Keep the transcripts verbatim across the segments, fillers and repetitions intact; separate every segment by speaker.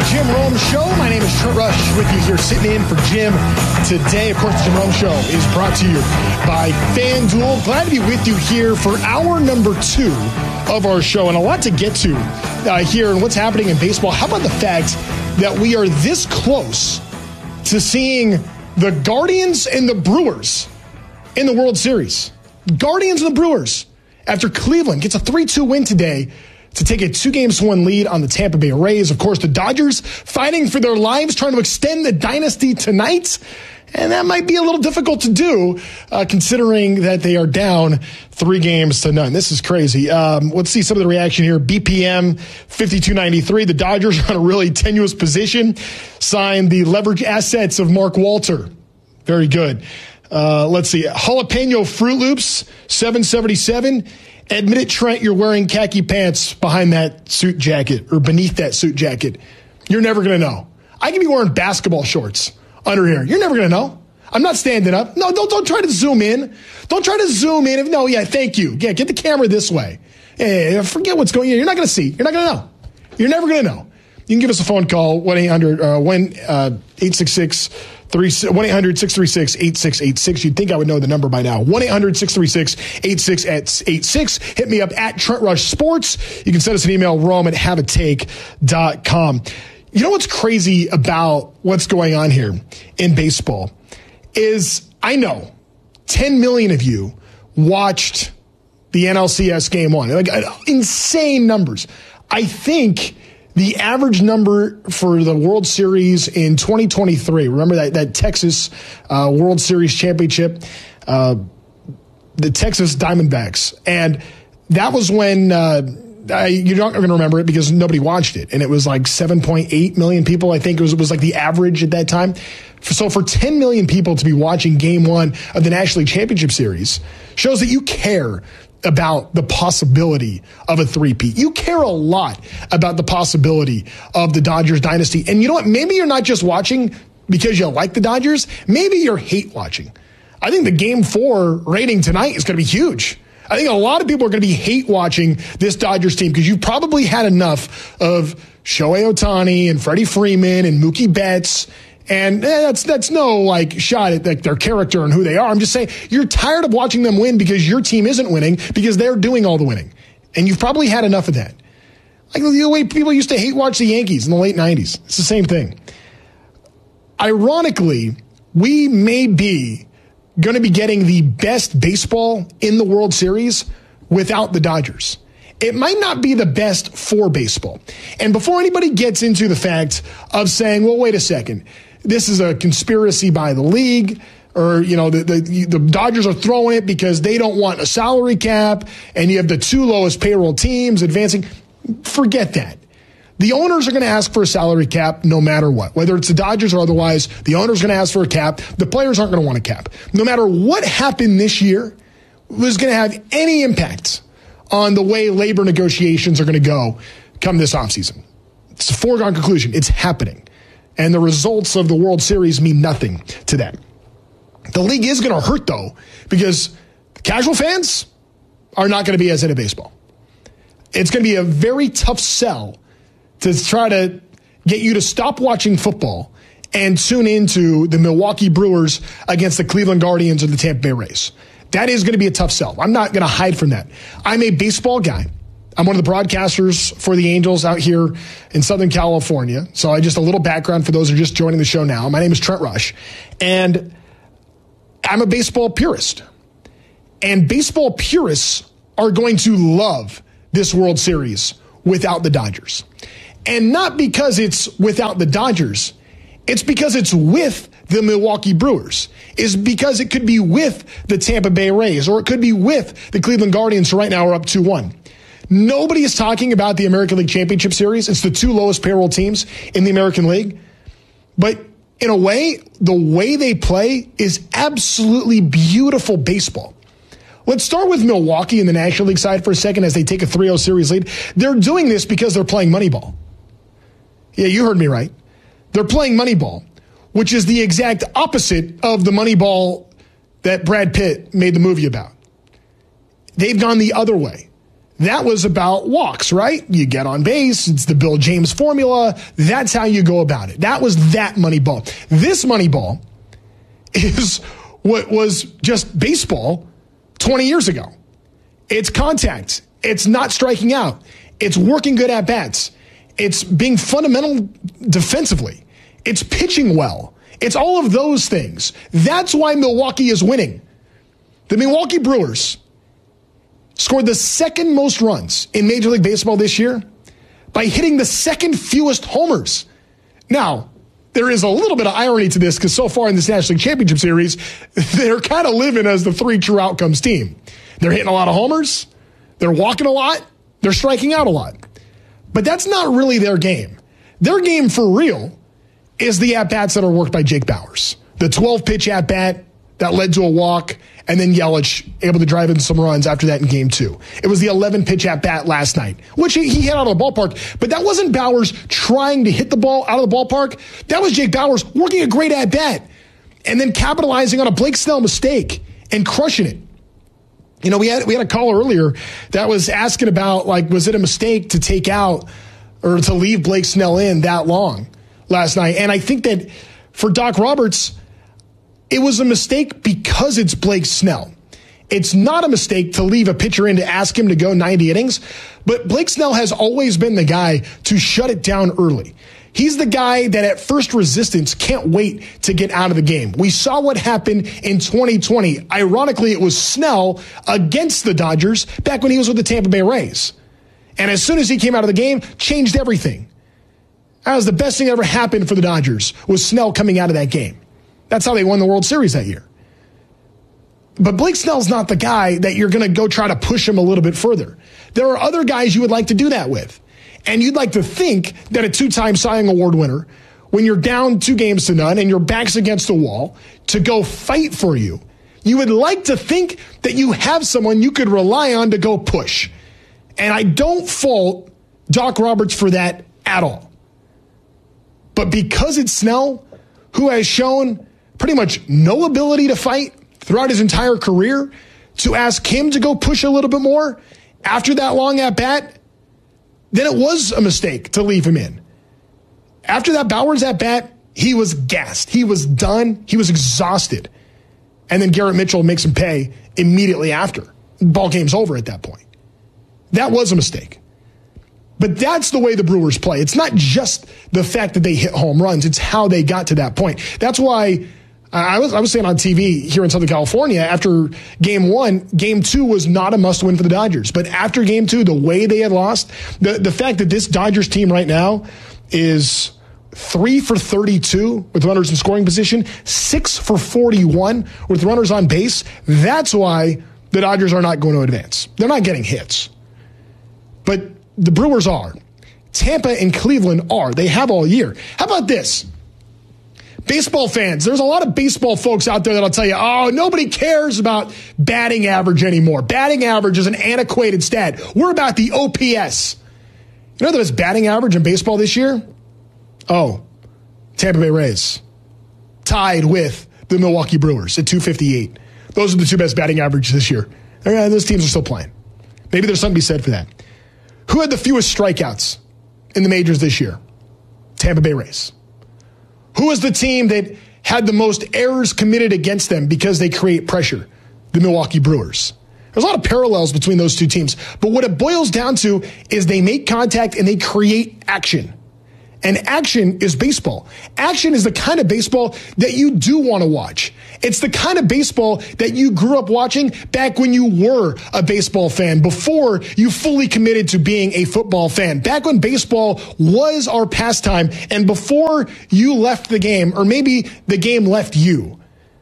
Speaker 1: Jim Rome Show. My name is Trent Rush with you here sitting in for Jim today. Of course, the Jim Rome Show is brought to you by FanDuel. Glad to be with you here for hour number two of our show, and a lot to get to uh, here and what's happening in baseball. How about the fact that we are this close to seeing the Guardians and the Brewers in the World Series? Guardians and the Brewers, after Cleveland gets a three two win today to take a two games to one lead on the Tampa Bay Rays. Of course, the Dodgers fighting for their lives, trying to extend the dynasty tonight. And that might be a little difficult to do, uh, considering that they are down three games to none. This is crazy. Um, let's see some of the reaction here. B P M fifty-two ninety-three. The Dodgers are in a really tenuous position. Signed the leverage assets of Mark Walter. Very good. Uh, let's see. Jalapeno Fruit Loops, seven seventy-seven. Admit it, Trent, you're wearing khaki pants behind that suit jacket or beneath that suit jacket. You're never going to know. I can be wearing basketball shorts under here. You're never going to know. I'm not standing up. No, don't, don't try to zoom in. Don't try to zoom in. If, no, yeah, thank you. Yeah, get the camera this way. Yeah, forget what's going on. You're not going to see. You're not going to know. You're never going to know. You can give us a phone call, one eight hundred, uh, one, uh, eight six six, one eight hundred, six three six, eight six eight six. You'd think I would know the number by now. one eight hundred, six three six, eight six eight six. Hit me up at Trent Rush Sports. You can send us an email, Rome at have a take dot com. You know what's crazy about what's going on here in baseball is I know ten million of you watched the N L C S game one. Like insane numbers. I think the average number for the World Series in twenty twenty-three, remember that, that Texas uh, World Series championship, uh, the Texas Diamondbacks. And that was when, uh, I, you're not going to remember it because nobody watched it. And it was like seven point eight million people. I think it was, it was like the average at that time. So for ten million people to be watching game one of the National League Championship Series shows that you care about the possibility of a three-peat. You care a lot about the possibility of the Dodgers dynasty. And you know what? Maybe you're not just watching because you like the Dodgers. Maybe you're hate watching. I think the game four rating tonight is going to be huge. I think a lot of people are going to be hate watching this Dodgers team because you've probably had enough of Shohei Ohtani and Freddie Freeman and Mookie Betts. And eh, that's that's no like shot at like, their character and who they are. I'm just saying you're tired of watching them win because your team isn't winning because they're doing all the winning. And you've probably had enough of that. Like the way people used to hate watch the Yankees in the late nineties. It's the same thing. Ironically, we may be going to be getting the best baseball in the World Series without the Dodgers. It might not be the best for baseball. And before anybody gets into the fact of saying, well, wait a second, this is a conspiracy by the league, or, you know, the, the, the Dodgers are throwing it because they don't want a salary cap, and you have the two lowest payroll teams advancing. Forget that. The owners are going to ask for a salary cap no matter what. Whether it's the Dodgers or otherwise, the owner's going to ask for a cap. The players aren't going to want a cap. No matter what happened this year was going to have any impact on the way labor negotiations are going to go come this offseason. It's a foregone conclusion. It's happening. And the results of the World Series mean nothing to that. The league is going to hurt, though, because casual fans are not going to be as into baseball. It's going to be a very tough sell to try to get you to stop watching football and tune into the Milwaukee Brewers against the Cleveland Guardians or the Tampa Bay Rays. That is going to be a tough sell. I'm not going to hide from that. I'm a baseball guy. I'm one of the broadcasters for the Angels out here in Southern California. So I just a little background for those who are just joining the show now. My name is Trent Rush, and I'm a baseball purist. And baseball purists are going to love this World Series without the Dodgers. And not because it's without the Dodgers. It's because it's with the Milwaukee Brewers. Is because it could be with the Tampa Bay Rays, or it could be with the Cleveland Guardians, who right now are up two one. Nobody is talking about the American League Championship Series. It's the two lowest payroll teams in the American League. But in a way, the way they play is absolutely beautiful baseball. Let's start with Milwaukee in the National League side for a second as they take a three oh series lead. They're doing this because they're playing Moneyball. Yeah, you heard me right. They're playing Moneyball, which is the exact opposite of the Moneyball that Brad Pitt made the movie about. They've gone the other way. that was about walks, right? You get on base. It's the Bill James formula. That's how you go about it. That was that Moneyball. This Moneyball is what was just baseball twenty years ago. It's contact. It's not striking out. It's working good at bats. It's being fundamental defensively. It's pitching well. It's all of those things. That's why Milwaukee is winning. The Milwaukee Brewers scored the second most runs in Major League Baseball this year by hitting the second fewest homers. Now, there is a little bit of irony to this because so far in this National League Championship Series, they're kind of living as the three true outcomes team. They're hitting a lot of homers. They're walking a lot. They're striking out a lot. But that's not really their game. Their game for real is the at-bats that are worked by Jake Bauers. The twelve-pitch at-bat that led to a walk, and then Yelich able to drive in some runs after that in game two. It was the eleven-pitch at-bat last night, which he, he hit out of the ballpark. But that wasn't Bauers trying to hit the ball out of the ballpark. That was Jake Bauers working a great at-bat and then capitalizing on a Blake Snell mistake and crushing it. You know, we had we had a caller earlier that was asking about, like, was it a mistake to take out or to leave Blake Snell in that long last night? And I think that for Doc Roberts, it was a mistake because it's Blake Snell. It's not a mistake to leave a pitcher in to ask him to go ninety innings, but Blake Snell has always been the guy to shut it down early. He's the guy that at first resistance can't wait to get out of the game. We saw what happened in twenty twenty. Ironically, it was Snell against the Dodgers back when he was with the Tampa Bay Rays. And as soon as he came out of the game, changed everything. That was the best thing that ever happened for the Dodgers, was Snell coming out of that game. That's how they won the World Series that year. But Blake Snell's not the guy that you're going to go try to push him a little bit further. There are other guys you would like to do that with. And you'd like to think that a two-time Cy Young Award winner, when you're down two games to none and your back's against the wall, to go fight for you, you would like to think that you have someone you could rely on to go push. And I don't fault Doc Roberts for that at all. But because it's Snell, who has shown pretty much no ability to fight throughout his entire career, to ask him to go push a little bit more after that long at-bat, then it was a mistake to leave him in. After that Bauers at-bat, he was gassed. He was done. He was exhausted. And then Garrett Mitchell makes him pay immediately after. The ball game's over at that point. That was a mistake. But that's the way the Brewers play. It's not just the fact that they hit home runs. It's how they got to that point. That's why I was I was saying on T V here in Southern California, after game one, game two was not a must-win for the Dodgers. But after game two, the way they had lost, the, the fact that this Dodgers team right now is three for thirty-two with runners in scoring position, six for forty-one with runners on base, that's why the Dodgers are not going to advance. They're not getting hits. But the Brewers are. Tampa and Cleveland are. They have all year. How about this? Baseball fans, there's a lot of baseball folks out there that'll tell you, oh, nobody cares about batting average anymore. Batting average is an antiquated stat. We're about the O P S. You know the best batting average in baseball this year? Oh, Tampa Bay Rays. Tied with the Milwaukee Brewers at two fifty-eight. Those are the two best batting averages this year. And those teams are still playing. Maybe there's something to be said for that. Who had the fewest strikeouts in the majors this year? Tampa Bay Rays. Who was the team that had the most errors committed against them because they create pressure? The Milwaukee Brewers. There's a lot of parallels between those two teams. But what it boils down to is they make contact and they create action. And action is baseball. Action is the kind of baseball that you do want to watch. It's the kind of baseball that you grew up watching back when you were a baseball fan, before you fully committed to being a football fan, back when baseball was our pastime, and before you left the game, or maybe the game left you.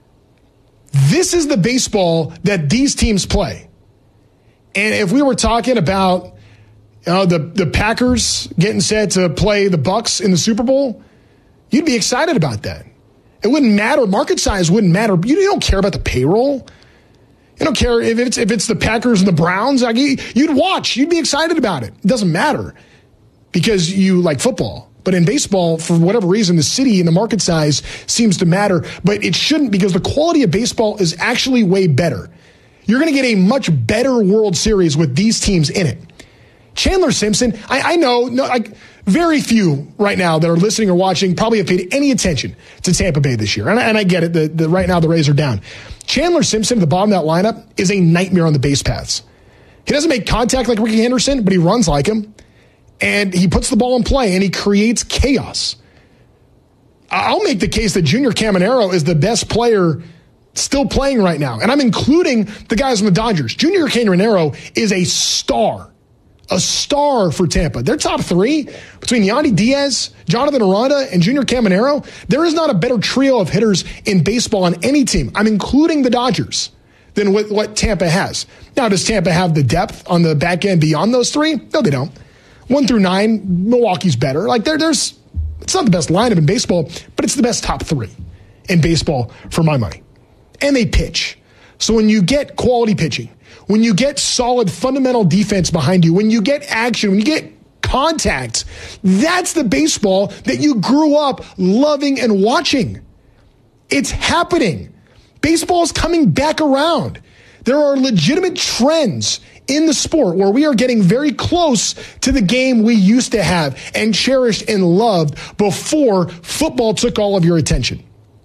Speaker 1: This is the baseball that these teams play. And if we were talking about Uh, the, the Packers getting set to play the Bucs in the Super Bowl, you'd be excited about that. It wouldn't matter. Market size wouldn't matter. You don't care about the payroll. You don't care if it's if it's the Packers and the Browns. Like, you'd watch. You'd be excited about it. It doesn't matter because you like football. But in baseball, for whatever reason, the city and the market size seems to matter. But it shouldn't, because the quality of baseball is actually way better. You're going to get a much better World Series with these teams in it. Chandler Simpson, I, I know, no, like very few right now that are listening or watching probably have paid any attention to Tampa Bay this year. And, and I get it. The, the, right now, the Rays are down. Chandler Simpson at the bottom of that lineup is a nightmare on the base paths. He doesn't make contact like Ricky Henderson, but he runs like him. And he puts the ball in play, and he creates chaos. I'll make the case that Junior Caminero is the best player still playing right now. And I'm including the guys on the Dodgers. Junior Caminero is a star. A star for Tampa. They're top three between Yandy Diaz, Jonathan Aranda, and Junior Caminero. There is not a better trio of hitters in baseball on any team. I'm including the Dodgers than what, what Tampa has. Now, does Tampa have the depth on the back end beyond those three? No, they don't. One through nine, Milwaukee's better. Like there, there's, it's not the best lineup in baseball, but it's the best top three in baseball for my money. And they pitch. So when you get quality pitching, when you get solid fundamental defense behind you, when you get action, when you get contact, that's the baseball that you grew up loving and watching. It's happening. Baseball is coming back around. There are legitimate trends in the sport where we are getting very close to the game we used to have and cherished and loved before football took all of your attention.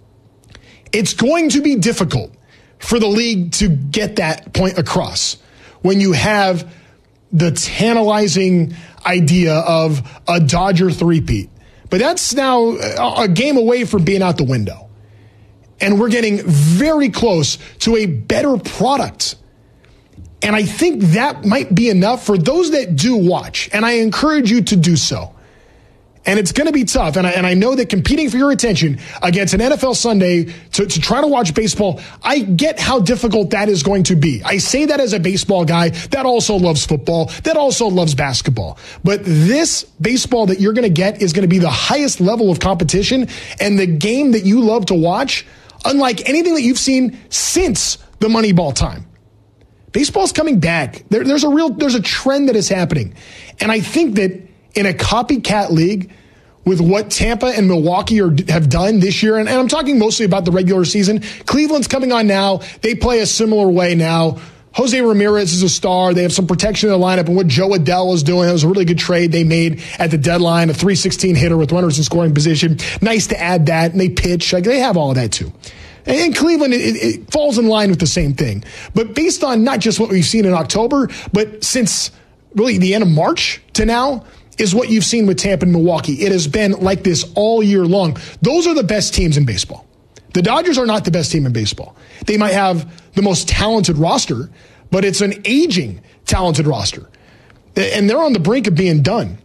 Speaker 1: It's going to be difficult for the league to get that point across when you have the tantalizing idea of a Dodger three-peat. But that's now a game away from being out the window. And we're getting very close to a better product. And I think that might be enough for those that do watch. And I encourage you to do so. And it's going to be tough. And I, and I know that competing for your attention against an N F L Sunday to, to try to watch baseball, I get how difficult that is going to be. I say that as a baseball guy that also loves football, that also loves basketball. But this baseball that you're going to get is going to be the highest level of competition and the game that you love to watch, unlike anything that you've seen since the Moneyball time. Baseball's coming back. There, there's a real, there's a trend that is happening. And I think that in a copycat league with what Tampa and Milwaukee are, have done this year, and, and I'm talking mostly about the regular season. Cleveland's coming on now. They play a similar way now. Jose Ramirez is a star. They have some protection in the lineup, and what Joe Adell is doing, that was a really good trade they made at the deadline, a three sixteen hitter with runners in scoring position. Nice to add that, and they pitch. Like, they have all of that too. And in Cleveland, it, it falls in line with the same thing. But based on not just what we've seen in October, but since really the end of March to now, is what you've seen with Tampa and Milwaukee. It has been like this all year long. Those are the best teams in baseball. The Dodgers are not the best team in baseball. They might have the most talented roster, but it's an aging talented roster. And they're on the brink of being done.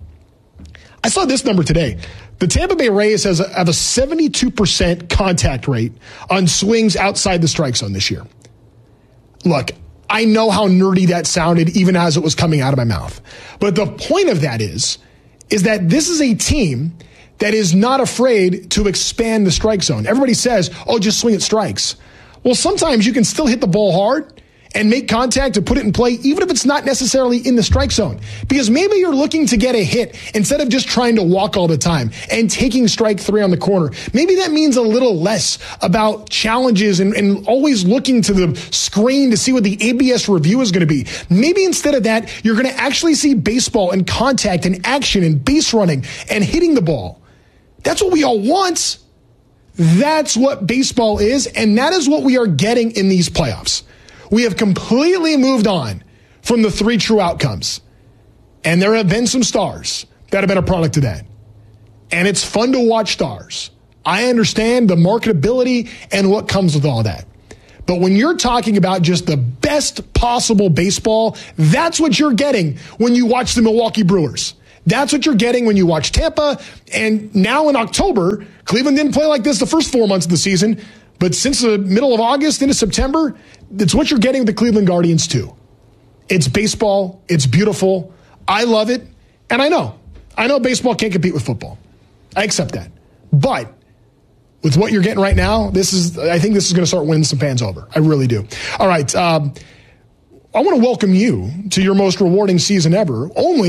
Speaker 1: I saw this number today. The Tampa Bay Rays has a, have a seventy-two percent contact rate on swings outside the strike zone this year. Look, I know how nerdy that sounded even as it was coming out of my mouth. But the point of that is, is that this is a team that is not afraid to expand the strike zone. Everybody says, oh, just swing at strikes. Well, sometimes you can still hit the ball hard and make contact to put it in play, even if it's not necessarily in the strike zone. Because maybe you're looking to get a hit instead of just trying to walk all the time and taking strike three on the corner. Maybe that means a little less about challenges and, and always looking to the screen to see what the A B S review is going to be. Maybe instead of that, you're going to actually see baseball and contact and action and base running and hitting the ball. That's what we all want. That's what baseball is, and that is what we are getting in these playoffs. We have completely moved on from the three true outcomes. And there have been some stars that have been a product of that. And it's fun to watch stars. I understand the marketability and what comes with all that. But when you're talking about just the best possible baseball, that's what you're getting when you watch the Milwaukee Brewers. That's what you're getting when you watch Tampa. And now in October, Cleveland didn't play like this the first four months of the season. But since the middle of August into September, it's what you're getting with the Cleveland Guardians too. It's baseball. It's beautiful. I love it. And I know. I know baseball can't compete with football. I accept that. But with what you're getting right now, this is. I think this is going to start winning some fans over. I really do. All right. Um, I want to welcome you to your most rewarding season ever, only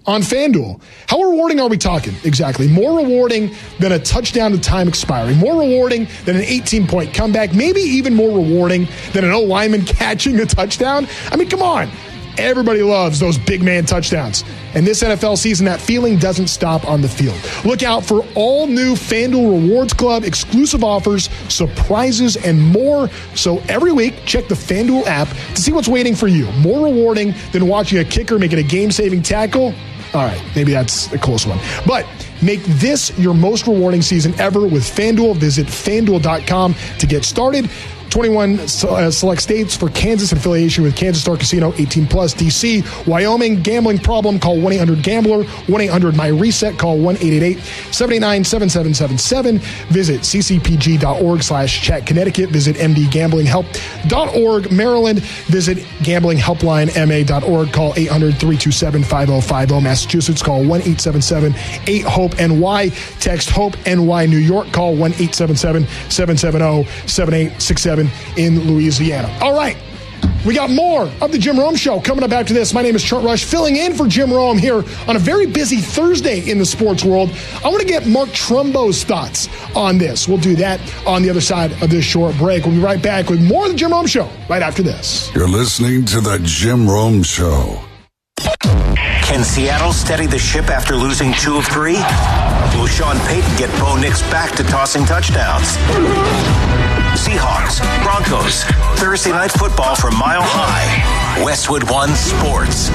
Speaker 1: on FanDuel. How rewarding are we talking exactly? More rewarding than a touchdown to time expiring. More rewarding than an eighteen-point comeback. Maybe even more rewarding than an O-lineman catching a touchdown. I mean, come on. Everybody loves those big man touchdowns. And this N F L season, that feeling doesn't stop on the field. Look out for all new FanDuel Rewards Club exclusive offers, surprises, and more. So every week, check the FanDuel app to see what's waiting for you. More rewarding than watching a kicker making a game-saving tackle. All right, maybe that's a close one. But make this your most rewarding season ever with FanDuel. Visit FanDuel dot com to get started. twenty-one uh, select states for Kansas in affiliation with Kansas Star Casino, eighteen plus, D C, Wyoming. Gambling problem, call one eight hundred gambler, one eight hundred my reset, call one eight eight eight, seven eight nine, seven seven seven seven. Visit c c p g dot org slash chat. Connecticut, visit m d gambling help dot org. Maryland, visit gambling helpline m a dot org, call eight hundred, three two seven, five oh five oh. Massachusetts, call one eight seven seven, eight hope N Y. Text HOPE-N Y. New York, call one eight seven seven, seven seven zero, seven eight six seven. In Louisiana. All right, we got more of the Jim Rome Show coming up after this. My name is Trent Rush, filling in for Jim Rome here on a very busy Thursday in the sports world. I want to get Mark Trumbo's thoughts on this. We'll do that on the other side of this short break. We'll be right back with more of the Jim Rome Show right after this.
Speaker 2: You're listening to the Jim Rome Show.
Speaker 3: Can Seattle steady the ship after losing two of three? Will Sean Payton get Bo Nix back to tossing touchdowns? Seahawks, Broncos, Thursday Night Football from Mile High. Westwood One Sports.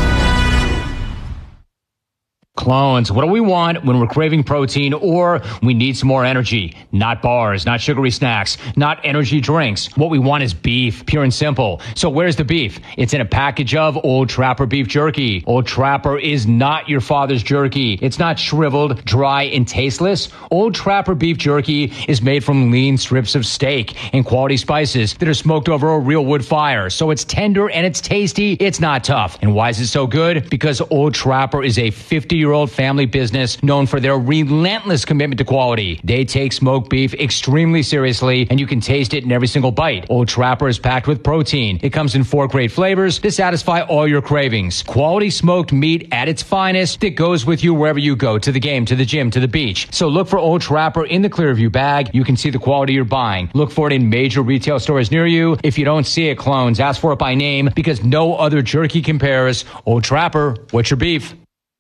Speaker 4: Clones, what do we want when we're craving protein or we need some more energy? Not bars, not sugary snacks, not energy drinks. What we want is beef, pure and simple. So where's the beef? It's in a package of Old Trapper beef jerky. Old Trapper is not your father's jerky. It's not shriveled, dry, and tasteless. Old Trapper beef jerky is made from lean strips of steak and quality spices that are smoked over a real wood fire. So it's tender and it's tasty. It's not tough. And why is it so good? Because Old Trapper is a fifty-year-old family business known for their relentless commitment to quality. They take smoked beef extremely seriously, and you can taste it in every single bite. Old Trapper is packed with protein. It comes in four great flavors to satisfy all your cravings. Quality smoked meat at its finest that goes with you wherever you go, to the game, to the gym, to the beach. So look for Old Trapper in the Clearview bag. You can see the quality you're buying. Look for it in major retail stores near you. If you don't see it, clones, ask for it by name because no other jerky compares. Old Trapper, what's your beef?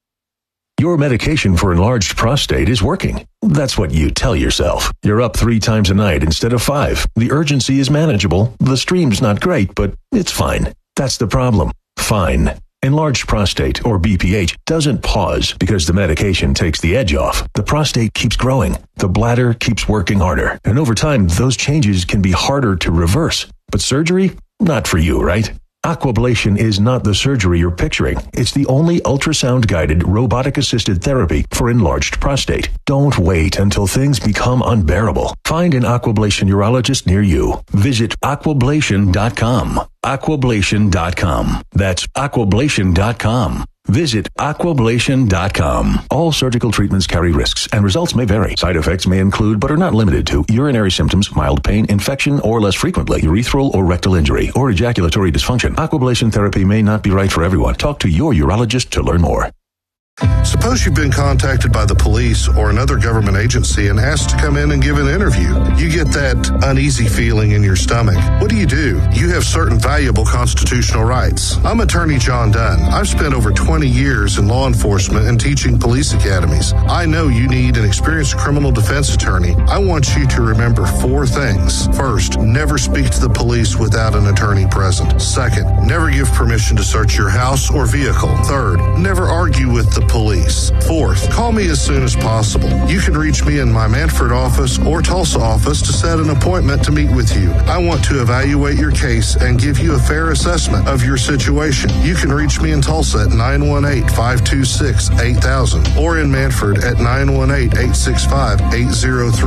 Speaker 5: Your medication for enlarged prostate is working. That's what you tell yourself. You're up three times a night instead of five. The urgency is manageable. The stream's not great, but it's fine. That's the problem. Fine. Enlarged prostate, or B P H, doesn't pause because the medication takes the edge off. The prostate keeps growing. The bladder keeps working harder. And over time, those changes can be harder to reverse. But surgery? Not for you, right? Aquablation is not the surgery you're picturing. It's the only ultrasound-guided, robotic-assisted therapy for enlarged prostate. Don't wait until things become unbearable. Find an Aquablation urologist near you. Visit aquablation dot com. aquablation dot com. That's aquablation dot com. Visit aquablation dot com. All surgical treatments carry risks, and results may vary. Side effects may include, but are not limited to, urinary symptoms, mild pain, infection, or less frequently, urethral or rectal injury, or ejaculatory dysfunction. Aquablation therapy may not be right for everyone. Talk to your urologist to learn more.
Speaker 6: Suppose you've been contacted by the police or another government agency and asked to come in and give an interview. You get that uneasy feeling in your stomach. What do you do? You have certain valuable constitutional rights. I'm Attorney John Dunn. I've spent over twenty years in law enforcement and teaching police academies. I know you need an experienced criminal defense attorney. I want you to remember four things. First, never speak to the police without an attorney present. Second, never give permission to search your house or vehicle. Third, never argue with the police. Fourth, call me as soon as possible. You can reach me in my Manford office or Tulsa office to set an appointment to meet with you. I want to evaluate your case and give you a fair assessment of your situation. You can reach me in Tulsa at nine one eight, five two six, eight thousand or in Manford at nine one eight, eight six five, eight zero three.